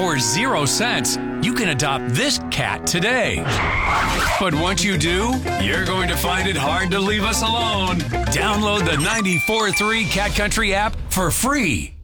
For 0 cents, you can adopt this cat today. But once you do, you're going to find it hard to leave us alone. Download the 94.3 Cat Country app for free.